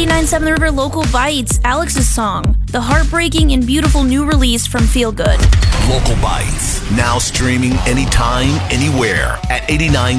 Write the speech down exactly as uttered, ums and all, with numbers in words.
ninety-nine point seven The River Local Bites, Alex's song, the heartbreaking and beautiful new release from Feel Good. Local Bites, now streaming anytime, anywhere at eighty-nine